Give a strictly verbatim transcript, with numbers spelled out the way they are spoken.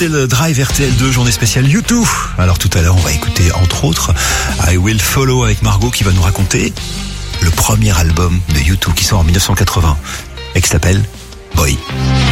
c'était le Drive R T L deux, journée spéciale U deux. Alors tout à l'heure, on va écouter entre autres I Will Follow avec Margot qui va nous raconter le premier album de U deux qui sort en dix-neuf cent quatre-vingts et qui s'appelle Boy.